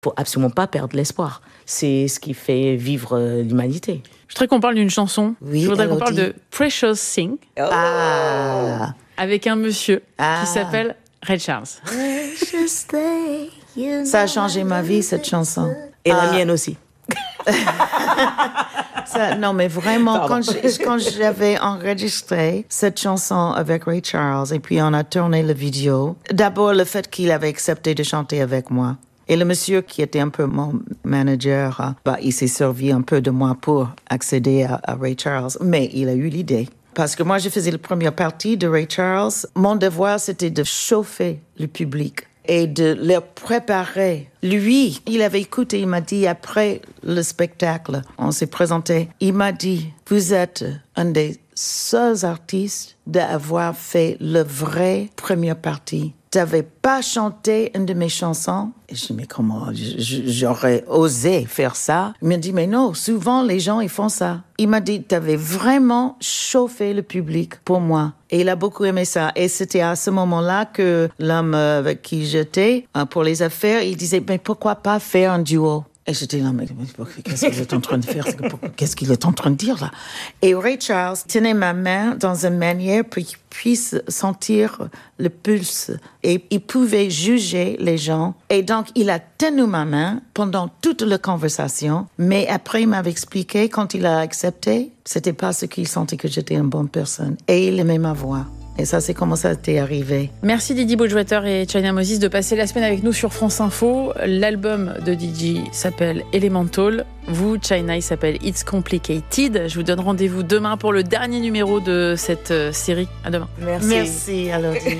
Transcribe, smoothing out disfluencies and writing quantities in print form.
faut absolument pas perdre l'espoir. C'est ce qui fait vivre l'humanité. Je voudrais qu'on parle d'une chanson. Oui, je voudrais qu'on parle Elodie. de Precious Thing avec un monsieur qui s'appelle Ray Charles. Ça a changé ma vie, cette chanson. Et la mienne aussi. Non, mais vraiment, quand j'avais enregistré cette chanson avec Ray Charles et puis on a tourné la vidéo, d'abord le fait qu'il avait accepté de chanter avec moi. Et le monsieur qui était un peu mon manager, il s'est servi un peu de moi pour accéder à Ray Charles, mais il a eu l'idée. Parce que moi, je faisais la première partie de Ray Charles. Mon devoir, c'était de chauffer le public et de leur préparer. Lui, il avait écouté, il m'a dit, après le spectacle, on s'est présenté, il m'a dit, vous êtes un des seuls artistes d'avoir fait le vrai première partie. T'avais pas chanté une de mes chansons. Et je dis, mais comment j'aurais osé faire ça? Il m'a dit, mais non, souvent les gens, ils font ça. Il m'a dit, t'avais vraiment chauffé le public pour moi. Et il a beaucoup aimé ça. Et c'était à ce moment-là que l'homme avec qui j'étais, pour les affaires, il disait, mais pourquoi pas faire un duo? Et j'étais là, mais qu'est-ce qu'il est en train de faire? Qu'est-ce qu'il est en train de dire là? Et Ray Charles tenait ma main dans une manière pour qu'il puisse sentir le pulse. Et il pouvait juger les gens. Et donc, il a tenu ma main pendant toute la conversation. Mais après, il m'avait expliqué, quand il a accepté, c'était parce qu'il sentait que j'étais une bonne personne. Et il aimait ma voix. Et ça, c'est comment ça t'est arrivé. Merci Didi Bridgewater et China Moses de passer la semaine avec nous sur France Info. L'album de Didi s'appelle Elemental. Vous, China, il s'appelle It's Complicated. Je vous donne rendez-vous demain pour le dernier numéro de cette série. À demain. Merci, Elodie.